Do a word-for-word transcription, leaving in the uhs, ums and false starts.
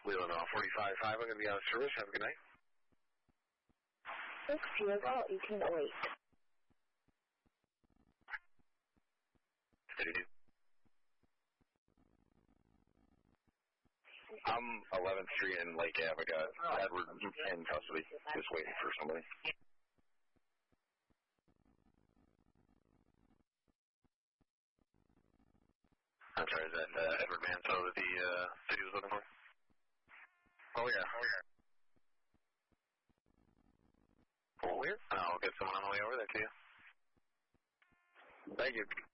Leland off forty-five five, I'm going to be out of service. Have a good night. six zero eighteen oh eight. thirty-two. I'm eleventh Street in Lake Ave. I got Edward in custody. Just waiting for somebody. I'm sorry, is that uh, Edward Manso that the uh, city was looking for? Oh, yeah. Oh, yeah. Well, weird. I'll get someone on the way over there to you. Thank you.